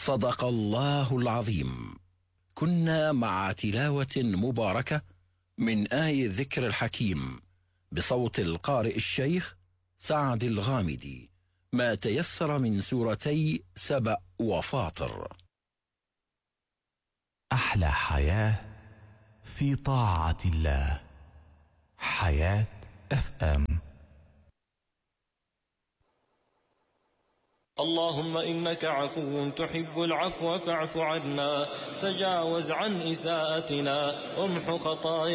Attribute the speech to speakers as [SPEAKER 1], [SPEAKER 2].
[SPEAKER 1] صدق الله العظيم. كنا مع تلاوة مباركة من آي الذكر الحكيم بصوت القارئ الشيخ سعد الغامدي، ما تيسر من سورتي سبأ وفاطر.
[SPEAKER 2] أحلى حياة في طاعة الله. حياة FM.
[SPEAKER 3] اللهم إنك عفو تحب العفو فاعف عنا، تجاوز عن إساءتنا، امح خطايا